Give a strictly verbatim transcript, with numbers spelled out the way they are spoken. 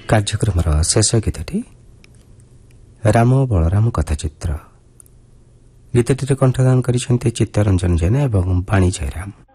କାର୍ଯ୍ୟକ୍ରମର ଶେଷ ଗୀତଟି ରାମ ଓ ବଳରାମ କଥାଚିତ୍ର। ଗୀତଟିରେ କଣ୍ଠଦାନ କରିଛନ୍ତି ଚିତ୍ତରଞ୍ଜନ ଜେନା ଏବଂ ବାଣୀ ଜୟରାମ।